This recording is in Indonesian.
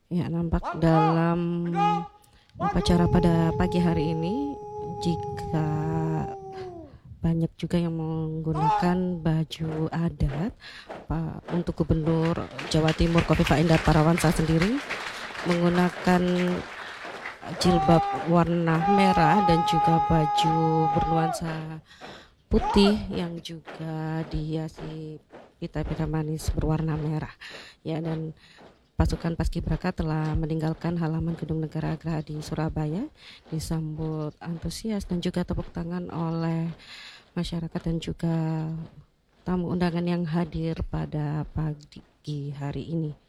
Ya, nampak dalam upacara pada pagi hari ini, jika banyak juga yang menggunakan baju adat, untuk Gubernur Jawa Timur Khofifah Indar Parawansa sendiri menggunakan jilbab warna merah dan juga baju bernuansa putih yang juga dihiasi pita-pita manis berwarna merah. Ya, dan pasukan Paskibraka telah meninggalkan halaman Gedung Negara Agraha di Surabaya, disambut antusias dan juga tepuk tangan oleh masyarakat dan juga tamu undangan yang hadir pada pagi hari ini.